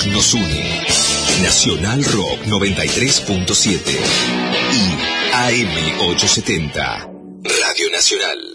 nos une. Nacional Rock 93.7 y AM 870. Radio Nacional.